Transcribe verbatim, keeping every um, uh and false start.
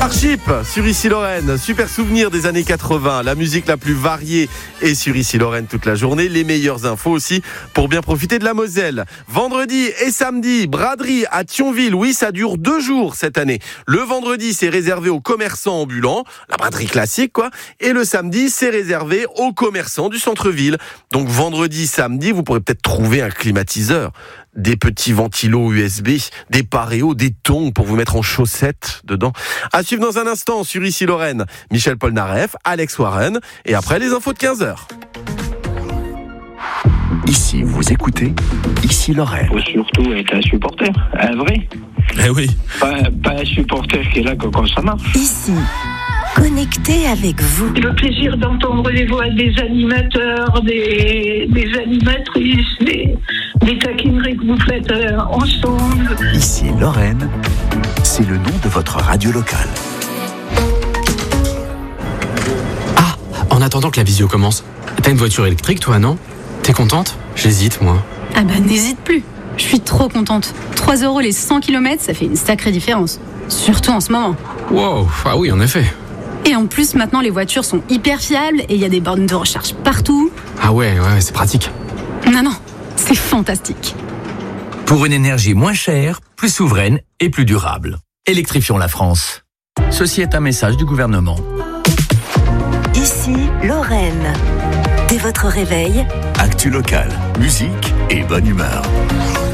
Starship sur Ici Lorraine, super souvenir des années quatre-vingts, la musique la plus variée est sur Ici Lorraine toute la journée, les meilleures infos aussi pour bien profiter de la Moselle. Vendredi et samedi, braderie à Thionville, oui ça dure deux jours cette année. Le vendredi c'est réservé aux commerçants ambulants, la braderie classique quoi, et le samedi c'est réservé aux commerçants du centre-ville. Donc vendredi, samedi, vous pourrez peut-être trouver un climatiseur, des petits ventilos U S B, des paréos, des tongs pour vous mettre en chaussettes dedans. À suivre dans un instant sur Ici Lorraine, Michel Polnareff, Alex Warren, et après les infos de quinze heures. Ici, vous écoutez Ici Lorraine. Il faut surtout être un supporter, un vrai. Eh oui. Pas, pas un supporter qui est là quand, quand ça marche. Ici, connecté avec vous. Le plaisir d'entendre les voix des animateurs, des, des animatrices, des, des taquineries que vous faites euh, ensemble. Ici Lorraine, c'est le nom de votre radio locale. Ah, en attendant que la visio commence, t'as une voiture électrique toi, non ? T'es contente ? J'hésite moi. Ah bah n'hésite plus, je suis trop contente. trois euros les cent kilomètres, ça fait une sacrée différence. Surtout en ce moment. Wow, ah oui en effet. Et en plus maintenant les voitures sont hyper fiables et il y a des bornes de recharge partout. Ah ouais, ouais, c'est pratique. Non, non, c'est fantastique. Pour une énergie moins chère, plus souveraine et plus durable. Électrifions la France. Ceci est un message du gouvernement. Ici Lorraine. Dès votre réveil, Actu locale, musique et bonne humeur.